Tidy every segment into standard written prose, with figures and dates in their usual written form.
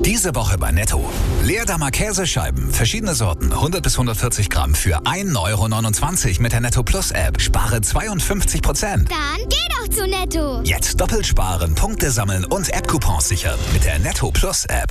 Diese Woche bei Netto. Leerdammer Käsescheiben, verschiedene Sorten, 100 bis 140 Gramm für 1,29 € mit der Netto Plus App. Spare 52%. Dann geh doch zu Netto. Jetzt doppelt sparen, Punkte sammeln und App-Coupons sichern mit der Netto Plus App.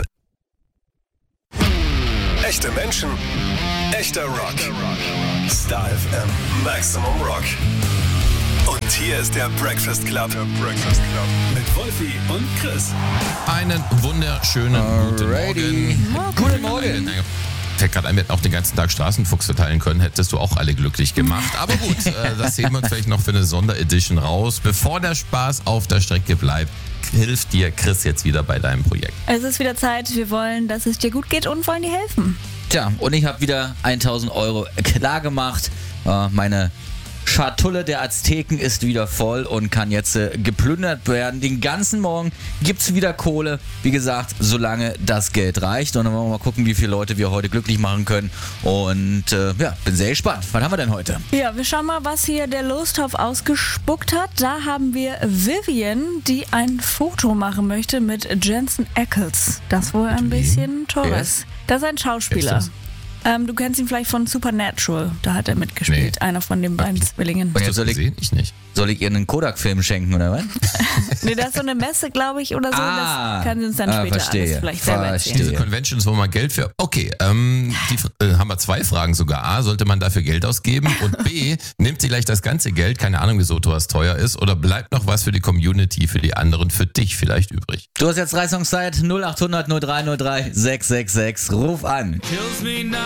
Echte Menschen, echter Rock. Star FM, Maximum Rock. Und hier ist der Breakfast Club. Mit Wolfi und Chris. Einen wunderschönen guten Morgen. Guten Morgen. Fällt gerade ein, wir hätten auch den ganzen Tag Straßenfuchs verteilen können, hättest du auch alle glücklich gemacht. Aber gut, das heben wir uns vielleicht noch für eine Sonderedition raus. Bevor der Spaß auf der Strecke bleibt, hilft dir Chris jetzt wieder bei deinem Projekt. Es ist wieder Zeit, wir wollen, dass es dir gut geht und wollen dir helfen. Tja, und ich habe wieder 1.000 € klar gemacht. Meine Schatulle der Azteken ist wieder voll und kann jetzt geplündert werden. Den ganzen Morgen gibt's wieder Kohle. Wie gesagt, solange das Geld reicht. Und dann wollen wir mal gucken, wie viele Leute wir heute glücklich machen können. Und bin sehr gespannt. Was haben wir denn heute? Ja, wir schauen mal, was hier der Lostopf ausgespuckt hat. Da haben wir Vivian, die ein Foto machen möchte mit Jensen Ackles. Das wohl ein bisschen Torres. Das ist ein Schauspieler. Du kennst ihn vielleicht von Supernatural, da hat er mitgespielt, einer von den beiden Zwillingen. Und jetzt ich nicht. Soll ich ihr einen Kodak-Film schenken, oder was? Nee, das ist so eine Messe, glaube ich, oder so. Das kann sie uns dann später alles vielleicht selber erzählen. Diese Conventions, wo man Geld für... Okay, haben wir 2 Fragen sogar. A, sollte man dafür Geld ausgeben? Und B, nimmt sie gleich das ganze Geld, keine Ahnung, wieso sowas teuer ist, oder bleibt noch was für die Community, für die anderen, für dich vielleicht übrig? Du hast jetzt 3 Songs Zeit, 0800 0303 666. Ruf an.